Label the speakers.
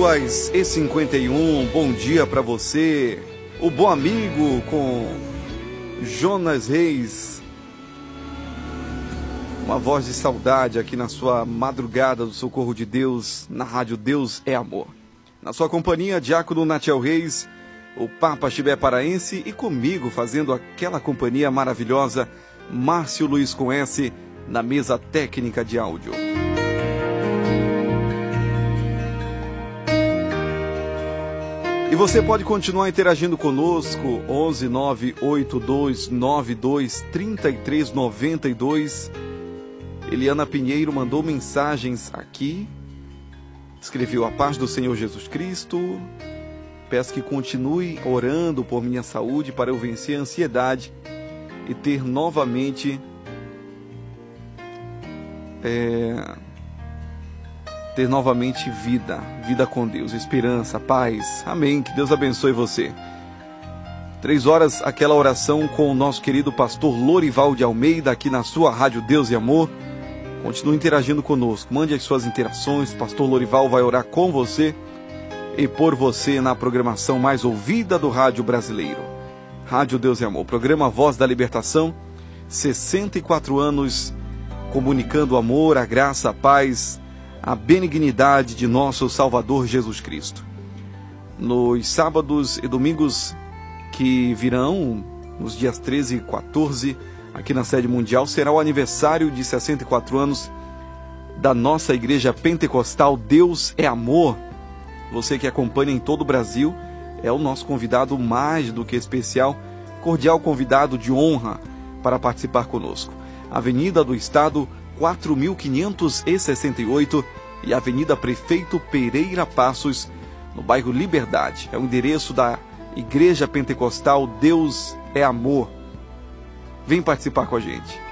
Speaker 1: 8h51, bom dia para você, o bom amigo com Jonas Reis. Uma voz de saudade aqui na sua madrugada do Socorro de Deus, na rádio Deus é Amor. Na sua companhia, Diácono Natiel Reis, o Papa Chibé Paraense e comigo fazendo aquela companhia maravilhosa, Márcio Luiz com S, na mesa técnica de áudio. E você pode continuar interagindo conosco, 11 982 92 33 92. Eliana Pinheiro mandou mensagens aqui, escreveu: a paz do Senhor Jesus Cristo, peço que continue orando por minha saúde para eu vencer a ansiedade e ter novamente vida com Deus, esperança, paz, amém, que Deus abençoe você. 3 horas, aquela oração com o nosso querido pastor Lorival de Almeida, aqui na sua rádio Deus e Amor. Continue interagindo conosco, mande as suas interações, pastor Lorival vai orar com você e por você na programação mais ouvida do rádio brasileiro. Rádio Deus e Amor, programa Voz da Libertação, 64 anos comunicando o amor, a graça, a paz, a benignidade de nosso Salvador Jesus Cristo. Nos sábados e domingos que virão, nos dias 13 e 14, aqui na sede mundial, será o aniversário de 64 anos da nossa igreja pentecostal Deus é Amor. Você que acompanha em todo o Brasil é o nosso convidado mais do que especial, cordial convidado de honra para participar conosco. Avenida do Estado 4568 e Avenida Prefeito Pereira Passos, no bairro Liberdade. É o endereço da Igreja Pentecostal Deus é Amor. Vem participar com a gente.